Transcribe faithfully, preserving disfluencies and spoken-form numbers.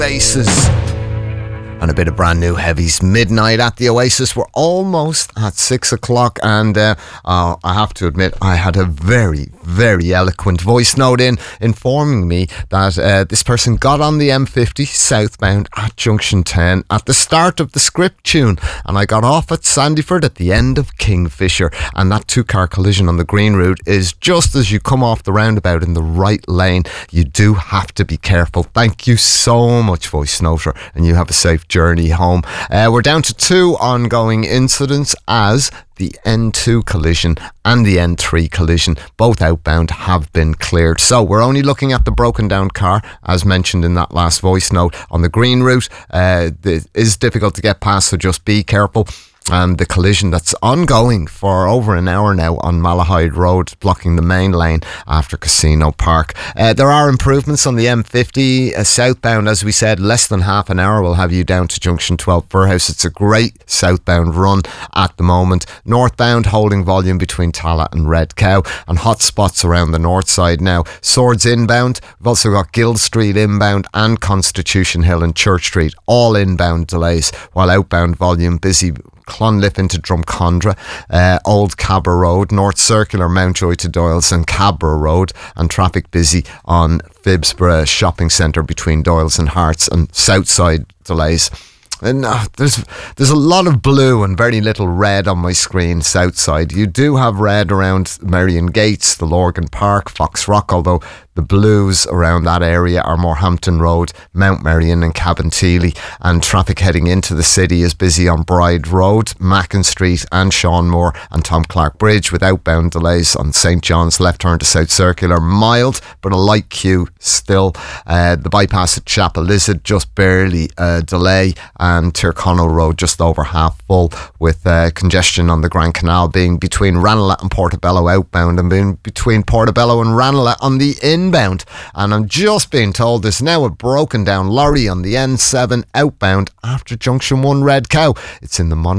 Bases and a bit of brand new heavies. Midnight at the Oasis. We're almost at six o'clock, and uh, uh, I have to admit I had a very, very eloquent voice note in informing me that uh, this person got on the M fifty southbound at Junction ten at the start of the script tune, and I got off at Sandyford at the end of Kingfisher, and that two-car collision on the green route is just as you come off the roundabout in the right lane. You do have to be careful. Thank you so much, voice noter, and you have a safe journey home. Uh, we're down to two ongoing incidents as the N two collision and the N three collision, both outbound, have been cleared. So we're only looking at the broken down car, as mentioned in that last voice note. On the green route, uh, it is difficult to get past, so just be careful. And the collision that's ongoing for over an hour now on Malahide Road, blocking the main lane after Casino Park. Uh, there are improvements on the M fifty uh, southbound. As we said, less than half an hour will have you down to Junction twelve Furhouse. It's a great southbound run at the moment. Northbound holding volume between Tala and Red Cow, and hot spots around the north side now. Swords inbound. We've also got Guild Street inbound and Constitution Hill and Church Street, all inbound delays, while outbound volume busy Clonliffe into Drumcondra, uh, Old Cabra Road, North Circular, Mountjoy to Doyles and Cabra Road, and traffic busy on Phibsborough Shopping Centre between Doyles and Hearts, and Southside delays. And uh, there's there's a lot of blue and very little red on my screen south side. You do have red around Marion Gates, the Lorgan Park, Fox Rock, although the blues around that area are more Hampton Road, Mount Marion and Cabinteely. And traffic heading into the city is busy on Bride Road, Mackin Street and Sean Moore and Tom Clark Bridge, with outbound delays on St John's left turn to South Circular. Mild, but a light queue still. Uh, the bypass at Chapel Lizard, just barely a delay. And Tyrconnell Road just over half full, with uh, congestion on the Grand Canal being between Ranelagh and Portobello outbound, and being between Portobello and Ranelagh on the inbound. And I'm just being told there's now a broken down lorry on the N seven outbound after Junction one Red Cow. It's in the Mon-